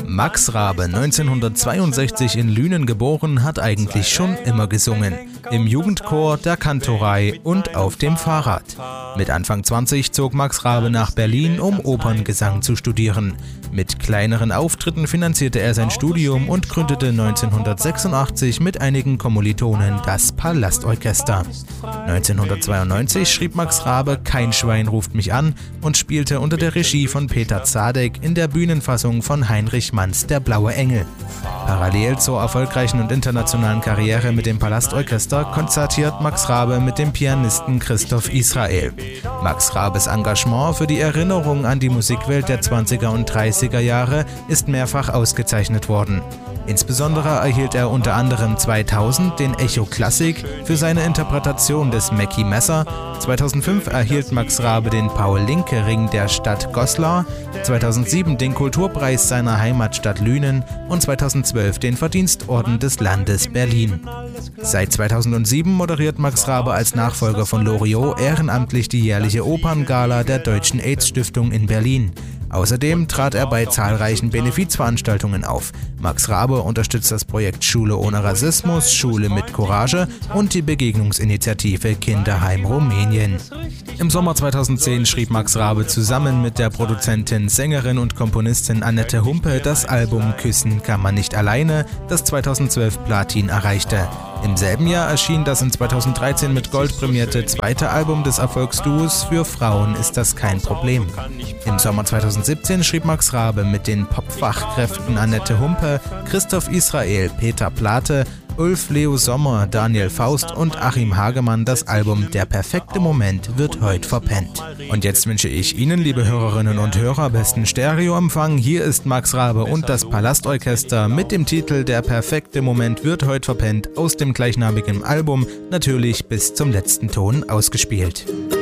Max Raabe, 1962 in Lünen geboren, hat eigentlich schon immer gesungen. Im Jugendchor, der Kantorei und auf dem Fahrrad. Mit Anfang 20 zog Max Raabe nach Berlin, um Operngesang zu studieren. Mit kleineren Auftritten finanzierte er sein Studium und gründete 1986 mit einigen Kommilitonen das Palastorchester. 1992 schrieb Max Raabe Kein Schwein ruft mich an und spielte unter der Regie von Peter Zadek in der Bühnenfassung von Heinrich Manns Der blaue Engel. Parallel zur erfolgreichen und internationalen Karriere mit dem Palastorchester konzertiert Max Raabe mit dem Pianisten Christoph Israel. Max Raabes Engagement für die Erinnerung an die Musikwelt der 20er und 30er Jahre ist mehrfach ausgezeichnet worden. Insbesondere erhielt er unter anderem 2000 den Echo Klassik für seine Interpretation des Mackie Messer, 2005 erhielt Max Raabe den Paul-Linke-Ring der Stadt Goslar, 2007 den Kulturpreis seiner Heimatstadt Lünen und 2012 den Verdienstorden des Landes Berlin. Seit 2007 moderiert Max Raabe als Nachfolger von Loriot ehrenamtlich die jährliche Operngala der Deutschen AIDS-Stiftung in Berlin. Außerdem trat er bei zahlreichen Benefizveranstaltungen auf. Max Raabe unterstützt das Projekt Schule ohne Rassismus, Schule mit Courage und die Begegnungsinitiative Kinderheim Rumänien. Im Sommer 2010 schrieb Max Raabe zusammen mit der Produzentin, Sängerin und Komponistin Annette Humpe das Album Küssen kann man nicht alleine, das 2012 Platin erreichte. Im selben Jahr erschien das in 2013 mit Gold prämierte zweite Album des Erfolgsduos Für Frauen ist das kein Problem. Im Sommer 2017 schrieb Max Raabe mit den Popfachkräften Annette Humpe, Christoph Israel, Peter Plate, Ulf Leo Sommer, Daniel Faust und Achim Hagemann das Album Der perfekte Moment wird heut verpennt. Und jetzt wünsche ich Ihnen, liebe Hörerinnen und Hörer, besten Stereoempfang. Hier ist Max Raabe und das Palastorchester mit dem Titel Der perfekte Moment wird heut verpennt aus dem gleichnamigen Album, natürlich bis zum letzten Ton ausgespielt.